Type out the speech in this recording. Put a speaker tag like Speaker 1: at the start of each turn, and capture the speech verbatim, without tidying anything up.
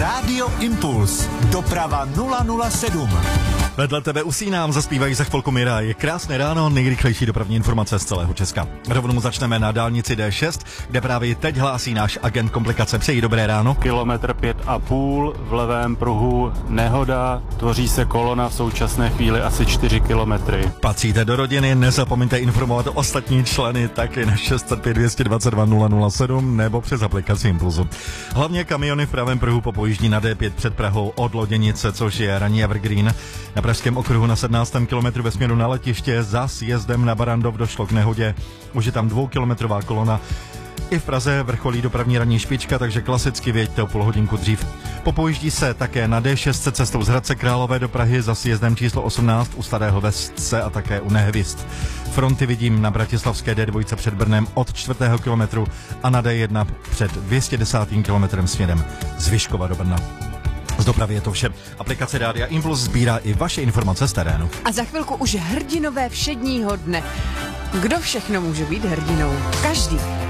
Speaker 1: Rádio Impuls. Doprava nula nula sedm.
Speaker 2: Vedle tebe usínám, zaspívají za chvilku Mira. Je krásné ráno, nejrychlejší dopravní informace z celého Česka. Rovnou začneme na dálnici D šest, kde právě teď hlásí náš agent komplikace. Přeji dobré ráno.
Speaker 3: Kilometr pět a půl, v levém pruhu nehoda, tvoří se kolona v současné chvíli asi čtyři kilometry.
Speaker 2: Patříte do rodiny, nezapomeňte informovat ostatní členy taky na šest set pět dvě dvacet dva nula nula sedm nebo přes aplikaci Impulzu. Hlavně kamiony v pravém pruhu popojíždí na D pět před Prahou od Loděnice, což je ranní Evergreen. Na pražském okruhu na sedmnáctém kilometru ve směru na letiště za sjezdem na Barandov došlo k nehodě. Už je tam dvoukilometrová kolona. I v Praze vrcholí dopravní ranní špička, takže klasicky věďte o půl hodinku dřív. Popojíždí se také na D šest cestou z Hradce Králové do Prahy za sjezdem číslo osmnáct u Starého Vesce a také u Nehvězd. Fronty vidím na bratislavské D dva před Brnem od čtvrtého kilometru a na D jedna před dvě stě desátým kilometrem směrem z Vyškova do Brna. Z dopravy je to vše. Aplikace Rádia Impuls sbírá i vaše informace z terénu.
Speaker 4: A za chvilku už hrdinové všedního dne. Kdo všechno může být hrdinou? Každý.